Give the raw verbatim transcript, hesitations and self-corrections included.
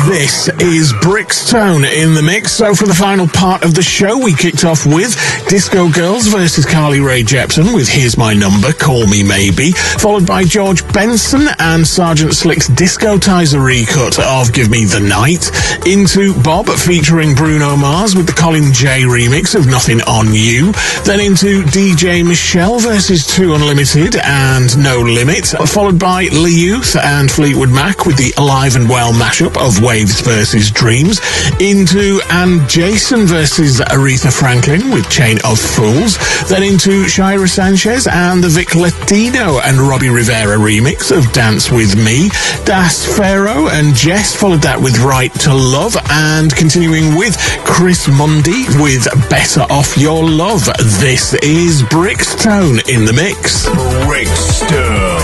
This is Brixtone in the mix. So for the final part of the show, we kicked off with Disco Girls versus Carly Rae Jepsen with Here's My Number, Call Me Maybe, followed by George Benson and Sergeant Slick's Discotizer recut of Give Me the Night, into Bob featuring Bruno Mars with the Colin J remix of Nothing on You, then into D J Michelle versus Two Unlimited and No Limit, followed by Lee Youth and Fleetwood Mac with the Alive and Well mashup of Waves versus Dreams, into and Jason versus Aretha Franklin with Chain of Fools, then into Shira Sanchez and the Vic Latino and Robbie Rivera remix of Dance With Me. Das Pharaoh and Jess followed that with Right to Love, and continuing with Chris Mundy with Better Off Your Love. This is Brixtone in the mix. Brixtone.